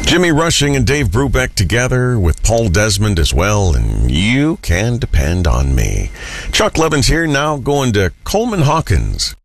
Jimmy Rushing and Dave Brubeck together with Paul Desmond as well, and You Can Depend on Me. Chuck Levins here, now going to Coleman Hawkins.